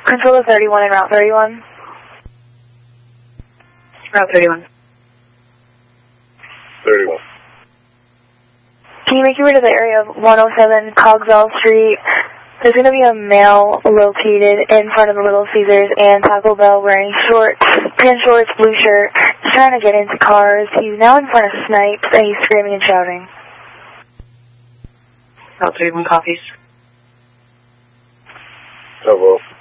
Controller 31 and Route 31. Route 31. 31. Can you make your way to the area of 107 Cogswell Street? There's going to be a male located in front of the Little Caesars and Taco Bell wearing shorts, tan shorts, blue shirt. He's trying to get into cars. He's now in front of Snipes and he's screaming and shouting. Route 31 copies. Oh, well.